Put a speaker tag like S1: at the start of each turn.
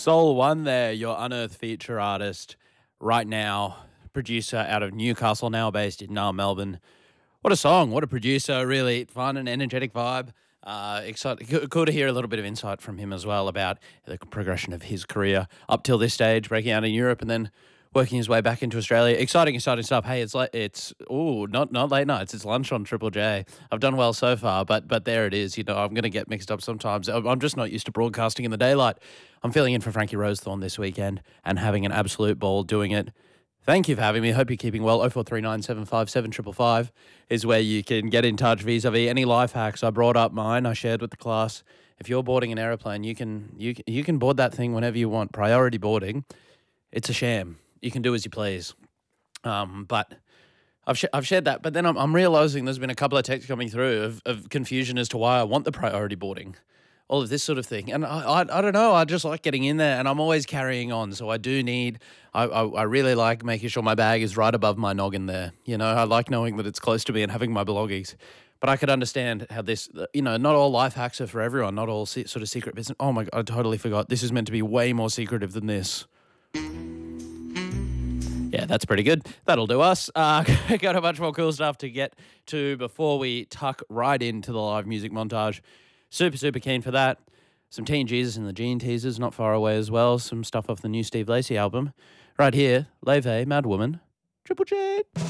S1: Soul One there, your Unearthed feature artist right now, producer out of Newcastle, now based in Melbourne. What a song, what a producer, really fun and energetic vibe. Excited, cool to hear a little bit of insight from him as well about the progression of his career up till this stage, breaking out in Europe and then working his way back into Australia. Exciting stuff. Hey, not late nights. It's lunch on Triple J. I've done well so far, but there it is. You know, I'm going to get mixed up sometimes. I'm just not used to broadcasting in the daylight. I'm filling in for Frankie Rosethorn this weekend and having an absolute ball doing it. Thank you for having me. Hope you're keeping well. 0439 757 555 is where you can get in touch vis-a-vis any life hacks. I brought up mine. I shared with the class. If you're boarding an aeroplane, you can board that thing whenever you want. Priority boarding. It's a sham. You can do as you please. But I've shared that. But then I'm realising there's been a couple of texts coming through of confusion as to why I want the priority boarding. All of this sort of thing. And I don't know, I just like getting in there and I'm always carrying on. So I do need, I really like making sure my bag is right above my noggin there. You know, I like knowing that it's close to me and having my belongings. But I could understand how this, you know, not all life hacks are for everyone, not all sort of secret business. Oh my God, I totally forgot. This is meant to be way more secretive than this. Yeah, that's pretty good. That'll do us. Got a bunch more cool stuff to get to before we tuck right into the live music montage. Super keen for that. Some Teen Jesus and the Gene teasers not far away as well. Some stuff off the new Steve Lacy album. Right here, Leve, Mad Woman, Triple J.